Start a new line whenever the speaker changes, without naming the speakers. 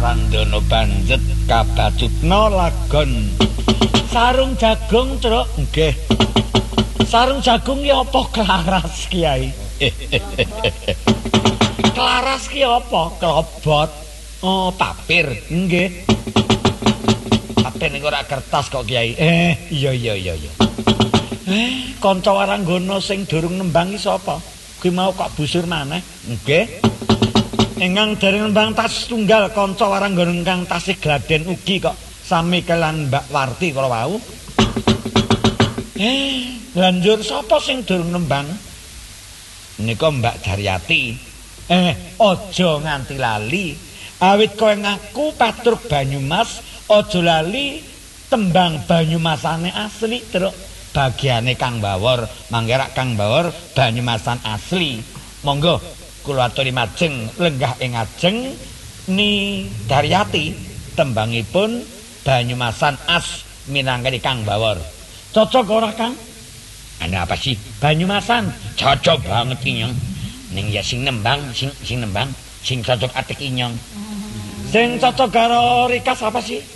Randana banjet kabacutna lagon sarung jagung truk nggih. Sarung jagung ki apa klaras Kiai? Klaras ki apa? Klobot. Oh, papir. Nggih. Papir niku ora kertas kok Kiai. Iya. Kanca waranggana sing durung nembang ki sapa? Kuwi mau kok busur maneh. Nggih. Ingkang dereng nembang tas tunggal kanca waranggana ingkang tasih gladen ugi kok sami kelan Mbak Warti kala wau. Lanjur sapa sing durung nembang? Nika Mbak Jaryati. Aja nganti lali. Awit kowe ngaku Patruk Banyumas, aja lali tembang Banyumasane asli terus bagiane Kang Bawor. Mangke rak Kang Bawor Banyumasan asli. Monggo kula aturi majeng lenggah ing ajeng Ni Daryati tembangipun Banyumasan as minangka Kang Bawor. Cocok ora Kang? Ana apa sih? Banyumasan cocok banget Inyong. Ning ya sing nembang, sing nembang, sing cocok atik Inyong. Sing cocok karo Rikas apa sih?